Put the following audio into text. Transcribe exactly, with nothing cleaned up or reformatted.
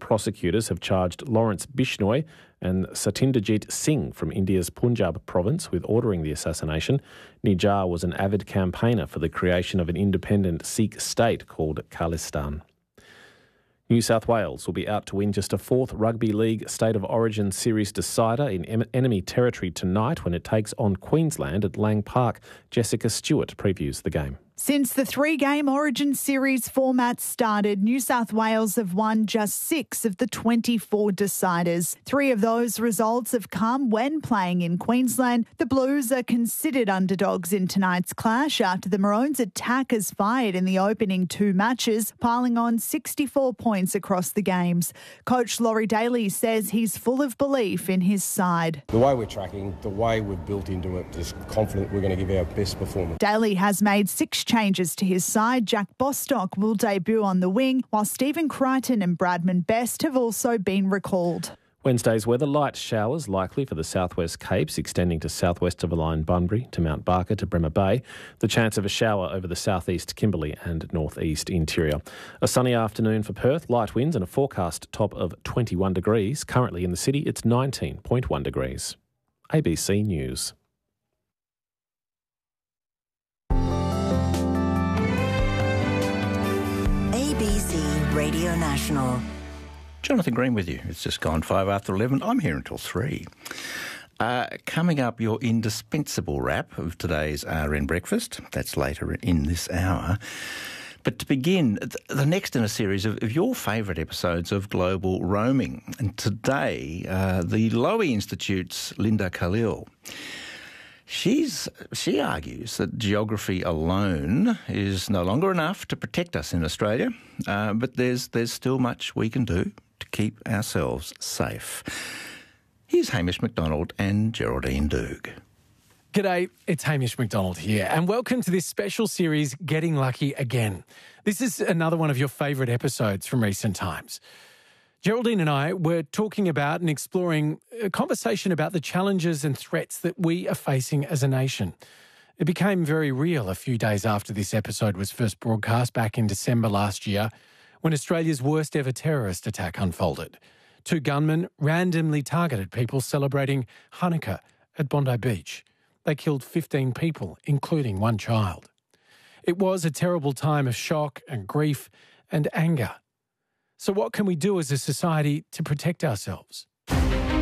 prosecutors have charged Lawrence Bishnoi and Satinderjeet Singh from India's Punjab province with ordering the assassination. Nijjar was an avid campaigner for the creation of an independent Sikh state called Khalistan. New South Wales will be out to win just a fourth Rugby League State of Origin Series decider in em- enemy territory tonight when it takes on Queensland at Lang Park. Jessica Stewart previews the game. Since the three-game Origin Series format started, New South Wales have won just six of the twenty-four deciders. Three of those results have come when playing in Queensland. The Blues are considered underdogs in tonight's clash after the Maroons' attackers fired in the opening two matches, piling on sixty-four points across the games. Coach Laurie Daly says he's full of belief in his side. The way we're tracking, the way we've built into it, just confident we're going to give our best performance. Daly has made six changes to his side. Jack Bostock will debut on the wing, while Stephen Crichton and Bradman Best have also been recalled. Wednesday's weather, light showers likely for the southwest Capes, extending to southwest of Line Bunbury to Mount Barker to Bremer Bay. The chance of a shower over the southeast Kimberley and northeast interior. A sunny afternoon for Perth, light winds and a forecast top of twenty-one degrees. Currently in the city, it's nineteen point one degrees. A B C News. A B C Radio National. Jonathan Green with you. It's just gone five after eleven. I'm here until three. Uh, coming up, your indispensable wrap of today's R N Breakfast. That's later in this hour. But to begin, the next in a series of, of your favourite episodes of Global Roaming. And today, uh, the Lowy Institute's Linda Khalil. She's, she argues that geography alone is no longer enough to protect us in Australia, uh, but there's there's still much we can do to keep ourselves safe. Here's Hamish McDonald and Geraldine Doog. G'day, it's Hamish McDonald here, and welcome to this special series, Getting Lucky Again. This is another one of your favourite episodes from recent times. Geraldine and I were talking about and exploring a conversation about the challenges and threats that we are facing as a nation. It became very real a few days after this episode was first broadcast back in December last year, when Australia's worst ever terrorist attack unfolded. Two gunmen randomly targeted people celebrating Hanukkah at Bondi Beach. They killed fifteen people, including one child. It was a terrible time of shock and grief and anger. So what can we do as a society to protect ourselves?